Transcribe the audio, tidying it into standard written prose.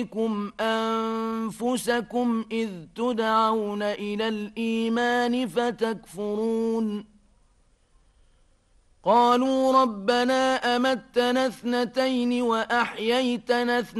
عليكم أنفسكم إذ تدعون إلى الإيمان فتكفرون قالوا ربنا أمتنا اثنتين وأحييتنا اثنتين